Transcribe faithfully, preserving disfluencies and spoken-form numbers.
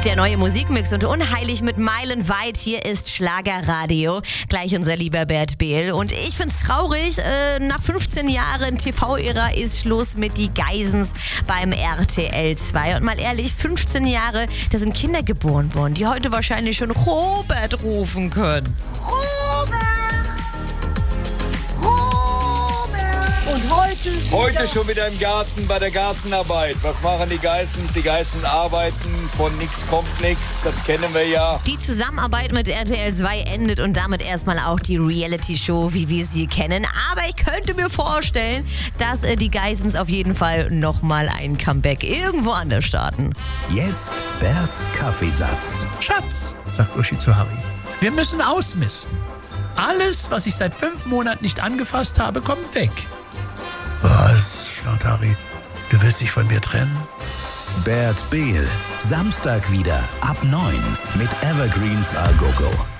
Der neue Musikmix und unheilig mit meilenweit. Hier ist Schlagerradio. Gleich unser lieber Bert Behl. Und ich find's traurig, äh, nach fünfzehn Jahren T V-Ära ist Schluss mit die Geisens beim R T L zwei. Und mal ehrlich, fünfzehn Jahre, da sind Kinder geboren worden, die heute wahrscheinlich schon Robert rufen können. Robert! Robert! Und heute... Heute schon wieder im Garten bei der Gartenarbeit. Was machen die Geissens? Die Geissens arbeiten, von nix kommt nix, das kennen wir ja. Die Zusammenarbeit mit R T L zwei endet und damit erstmal auch die Reality-Show, wie wir sie kennen. Aber ich könnte mir vorstellen, dass äh, die Geissens auf jeden Fall nochmal ein Comeback irgendwo anders starten. Jetzt Berts Kaffeesatz. Schatz, sagt Uschi zu Harry, wir müssen ausmisten. Alles, was ich seit fünf Monaten nicht angefasst habe, kommt weg. Was, schnarrt Harry, du willst dich von mir trennen? Bert Behl, Samstag wieder ab neun mit Evergreens A Go Go.